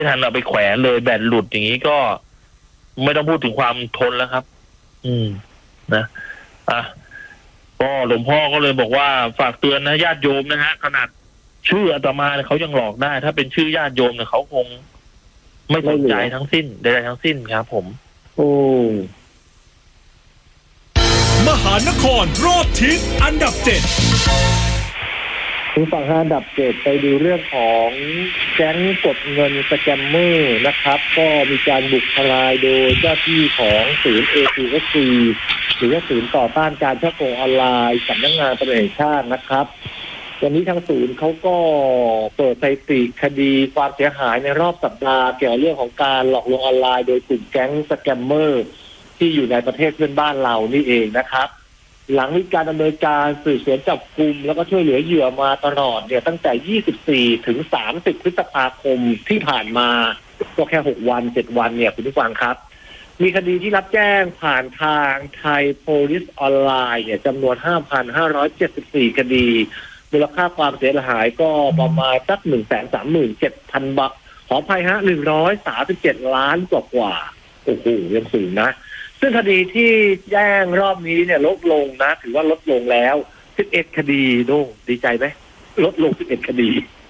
ทันเอาไปแขวนเลยแบตหลุดอย่างนี้ก็ไม่ต้องพูดถึงความทนแล้วครับ นะก็หลวงพ่อก็เลยบอกว่าฝากเตือนนะญาติโยมนะฮะขนาดชื่ออาตมาเขายังหลอกได้ถ้าเป็นชื่อญาติโยมเนี่ยเขาคงไม่สนใจทั้งสิ้นใดๆทั้งสิ้นครับผมมหานครรอบทิศอันดับ7 คุณฝั่งอันดับ7ไปดูเรื่องของแก๊งกดเงินสแกมเมอร์นะครับก็มีการบุกทลายโดยเจ้าที่ของศูนย์ ACSC หรือว่าศูนย์ต่อต้านการช่อโกงออนไลน์สำนักงานตำรวจแห่งชาตินะครับวันนี้ทางศูนย์เขาก็เปิดสถิติคดีความเสียหายในรอบสัปดาห์เกี่ยวกับเรื่องของการหลอกลวงออนไลน์โดยกลุ่มแก๊งสแกมเมอร์ที่อยู่ในประเทศเพื่อนบ้านเรานี่เองนะครับหลังมีการดำเนินการสืบสวนจับกุมแล้วก็ช่วยเหลือเหยื่อมาตลอดเนี่ยตั้งแต่24ถึง30พฤษภาคมที่ผ่านมาก็แค่6วัน7วันเนี่ยคุณผู้ฟังครับมีคดีที่รับแจ้งผ่านทางไทยโพลิสออนไลน์เนี่ยจำนวน 5,574 คดีมูลค่าความเสียหายก็ประมาณสัก 137,000 บาทขออภัยฮะ137 ล้านกว่าโอ้โหยังสูงนะซึ่งคดีที่แจ้งรอบนี้เนี่ยลดลงนะถือว่าลดลงแล้ว11คดีโด่งดีใจไหมลดลง11คดี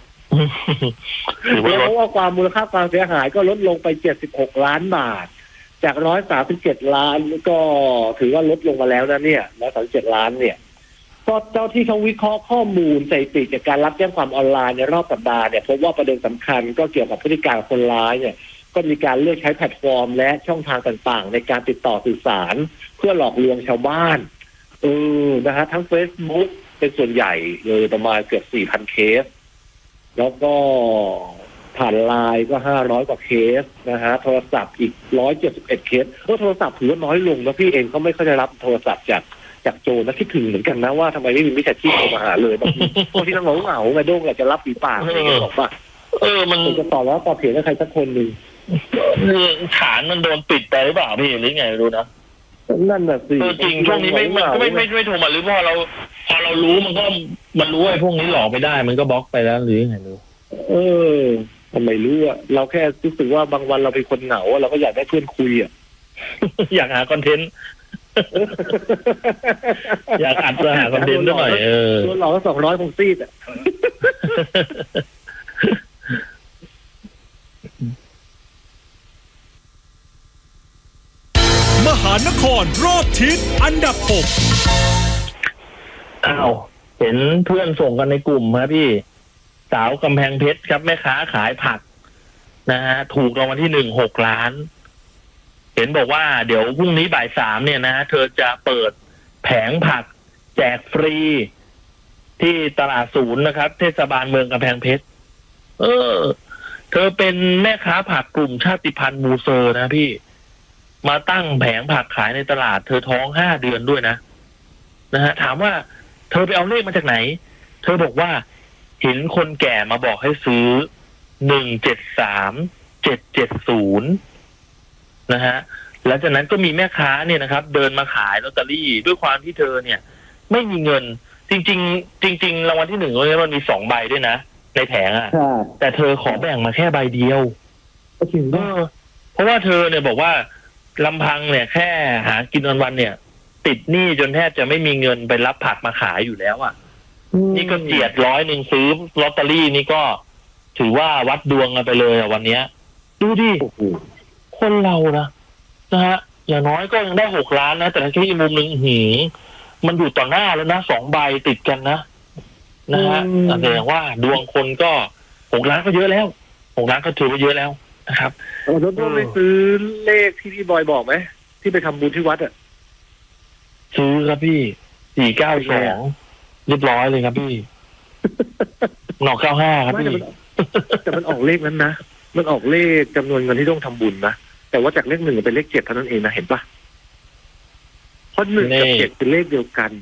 เพราะว่าความมูลค่าความเสียหายก็ลดลงไป76ล้านบาทจาก137ล้านก็ถือว่าลดลงมาแล้วนะเนี่ย137ล้านเนี่ยก็เจ้าที่เขาวิเคราะห์ข้อมูลสถิติจากการรับแจ้งความออนไลน์ในรอบสัปดาห์เนี่ยพบว่าประเด็นสำคัญก็เกี่ยวกับพฤติกรรมคนร้ายเนี่ยก็มีการเลือกใช้แพลตฟอร์มและช่องทางต่างๆในการติดต่อสื่อสารเพื่อหลอกลวงชาวบ้านนะฮะทั้ง Facebook เป็นส่วนใหญ่เลยประมาณเกือบ 4,000 เคสแล้วก็ผ่านไลน์ก็500กว่าเคสนะฮะโทรศัพท์อีก171เคสโทรศัพท์ถือว่าน้อยลงนะพี่เองก็ไม่ค่อยได้รับโทรศัพท์จากโจรนะคิดถึงเหมือนกันนะว่าทำไมไม่มีมิจฉาชีพโทรมาหาเลยบางทีเราเหงาไงโด้งอยากจะรับปีปากอะไรอย่างเงี้ยบอกว่ามันจะต่อแล้วต่อเถียงกับใครสักคนหนึ่งฐานมันโดนปิดไปหรือเปล่าพี่หรือไงรู้นะนั่นน่ะสิจริงช่วงนี้ไม่โทรมาหรือพอเรารู้มันรู้ไอ้พวกนี้หลอกไม่ได้มันก็บล็อกไปแล้วหรือไงรู้ทำไมรู้อ่ะเราแค่รู้สึกว่าบางวันเราเป็นคนเหงาเราก็อยากได้เพื่อนคุยอ่ะอยากหาคอนเทนต์อยากอัดหาคอนเทนต์ด้วยหน่อยโดนหลอก200คงซีดอ่ะมหานครรอบทิศอันดับ6 เห็นเพื่อนส่งกันในกลุ่มครับพี่สาวกำแพงเพชรครับแม่ค้าขายผักนะฮะถูกรางวัลที่1 6 ล้านเห็นบอกว่าเดี๋ยวพรุ่งนี้บ่าย3เนี่ยนะเธอจะเปิดแผงผักแจกฟรีที่ตลาดศูนย์นะครับเทศบาลเมืองกำแพงเพชรเธอเป็นแม่ค้าผักกลุ่มชาติพันธุ์มูเซอร์นะพี่มาตั้งแผงผักขายในตลาดเธอท้อง5 เดือนด้วยนะฮะถามว่าเธอไปเอาเลขมาจากไหนเธอบอกว่าเห็นคนแก่มาบอกให้ซื้อ173770นะฮะหลังจากนั้นก็มีแม่ค้าเนี่ยนะครับเดินมาขายลอตเตอรี่ด้วยความที่เธอเนี่ยไม่มีเงินจริงรางวัลที่1เนี่ยมันมี2 ใบด้วยนะในแผงอ่ะแต่เธอขอแบ่งมาแค่ใบเดียวเพราะว่าเธอเนี่ยบอกว่าลำพังเนี่ยแค่หากินวันๆเนี่ยติดหนี้จนแทบจะไม่มีเงินไปรับผักมาขายอยู่แล้วอ่ะนี่ก็เจียด100ซื้อลอตเตอรี่นี่ก็ถือว่าวัดดวงกันไปเลยอ่ะวันเนี้ยดูดิคนเรานะฮะอย่างน้อยก็ยังได้6 ล้านนะแต่ถ้าที่มุมหนึ่งมันอยู่ต่อหน้าแล้วนะ2 ใบติดกันนะฮะแสดงว่าดวงคนก็6 ล้านก็เยอะแล้ว6 ล้านก็ถือว่าเยอะแล้วนะครับแล้วต้องไปซื้อเลขที่พี่บอยบอกไหมที่ไปทำบุญที่วัดอ่ะซื้อครับพี่492เรียบร้อยเลยครับพี่หนอก95ครับพี่แต่มันออกเลขนั้นนะมันออกเลขจำนวนเงินที่ต้องทำบุญนะแต่ว่าจากเลข1เป็นเลข7เท่านั้นเองนะเห็นปะเพราะ1กับ7เป็นเลขเดียวกัน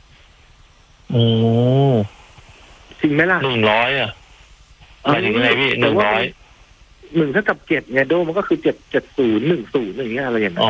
จริงไหมล่ะ 100อ่ะหมายถึงไงพี่100 1เท่ากับ7ไงโดมันก็คือ77010อย่างเงี้ยอะไรอย่างเงี้ย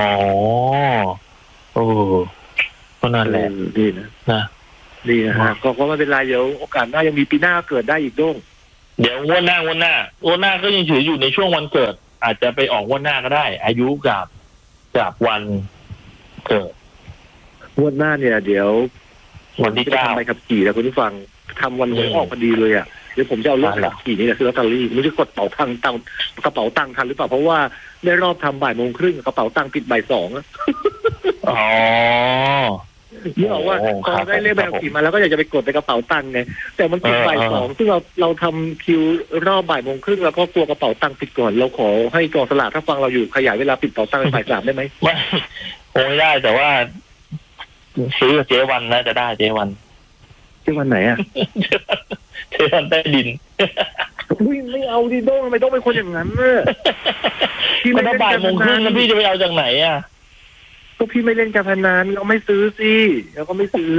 ก็นั่นแหละดีนะดีนะฮะก็ไม่เป็นไรเดี๋ยวโอกาสหน้ายังมีปีหน้าเกิดได้อีกโด้งเดี๋ยวงวดหน้าก็ยังถืออยู่ในช่วงวันเกิด อาจจะไปออกงวดหน้าก็ได้ อายุกับวันเกิดงวดหน้าเนี่ยเดี๋ยววันที่จะทำใบขับขี่แล้วคุณผู้ฟังทำวันหวยออกพอดีเลยอ่ะเดี๋ยวผมจะเอาเรื่องขับขี่นี่แหละซื้อลอตเตอรี่ไม่รู้จะกดกระเป๋าตังค์ทันหรือเปล่าเพราะว่าได้รอบทำบ่ายโมงครึ่งกระเป๋าตังค์ปิดบ่าย 2อ่ะอ๋อนี่บอกว่าพอได้เลขใบขับขี่มาแล้วก็อยากจะไปกดในกระเป๋าตังค์ไงแต่มันปิดบ่าย 2ซึ่งเราทำคิวรอบบ่ายโมงครึ่งแล้วก็กลัวกระเป๋าตังค์ปิดก่อนเราขอให้กองสลากถ้าฟังเราอยู่ขยายเวลาปิดกระเป๋าตังค์เป็นบ่าย 3ได้ไหมไม่คงไม่ได้แต่ว่าซื้อกับเจ๊วันนะจะได้เจ๊วันไหนอ่ะเจ๊วันใต้ดินไม่เอาดิโด้ทำไมต้องเป็นคนอย่างนั้นเนี่ยพี่ไม่ได้บ่ายโมงครึ่งแล้วพี่จะไปเอาจากไหนอ่ะก็พี่ไม่เล่นการพนันเราไม่ซื้อสิเราก็ไม่ซื้อ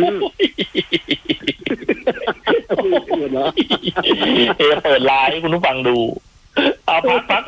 เปิดไลน์ให้คุณผู้ฟังดูเอาพัก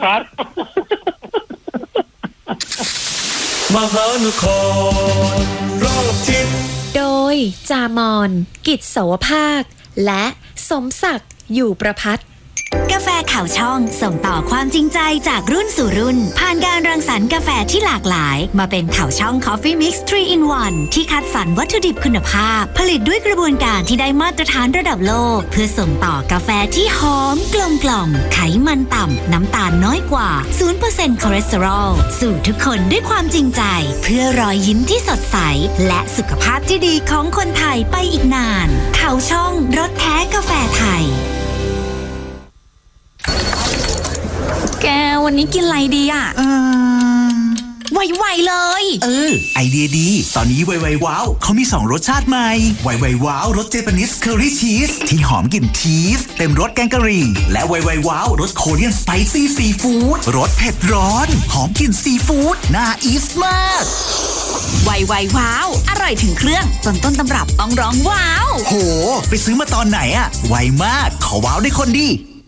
มหานครรอบทิศโดยจามอนกิจโสภาคและสมศักดิ์อยู่ประภัตกาแฟข่าวช่องส่งต่อความจริงใจจากรุ่นสู่รุ่นผ่านการรังสรรค์กาแฟที่หลากหลายมาเป็นข่าวช่อง Coffee Mix 3 in 1 ที่คัดสรรวัตถุดิบคุณภาพผลิตด้วยกระบวนการที่ได้มาตรฐานระดับโลกเพื่อส่งต่อกาแฟที่หอมกลมกล่อมไขมันต่ำน้ำตาลน้อยกว่า 0% คอเลสเตอรอลสู่ทุกคนด้วยความจริงใจเพื่อรอยยิ้มที่สดใสและสุขภาพที่ดีของคนไทยไปอีกนานข่าวช่องรสแท้กาแฟไทยแกวันนี้กินอะไรดีอ่ะไวๆเลยไอเดียดีตอนนี้ไวๆว้าวเขามี2รสชาติใหม่ไวๆว้าวรสเจแปนิสเคอรี่ชีสที่หอมกลิ่นชีสเต็มรสแกงกะหรี่และไวๆว้าวรสโคเรียนสไปซี่ซีฟู้ดรสเผ็ดร้อนหอมกลิ่นซีฟู้ดน่าอีสมากไวๆว้าวอร่อยถึงเครื่องจนต้นตำรับต้องร้องว้าวโหไปซื้อมาตอนไหนอะไวมากขอว้าวได้คนดี